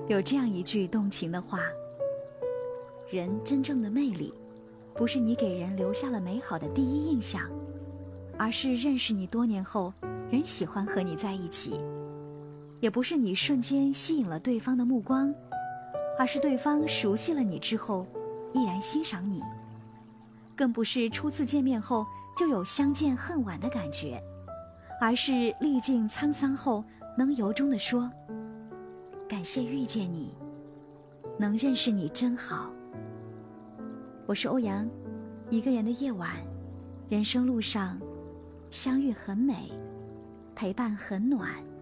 有这样一句动情的话：人真正的魅力，不是你给人留下了美好的第一印象，而是认识你多年后，人喜欢和你在一起；也不是你瞬间吸引了对方的目光，而是对方熟悉了你之后，依然欣赏你；更不是初次见面后就有相见恨晚的感觉，而是历尽沧桑后，能由衷地说：感谢遇见你，能认识你真好。我是欧阳，一个人的夜晚，人生路上，相遇很美，陪伴很暖。